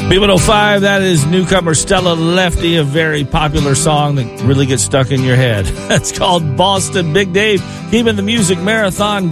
B105, that is newcomer Stella Lefty, a very popular song that really gets stuck in your head. It's called Boston. Big Dave keeping the music marathon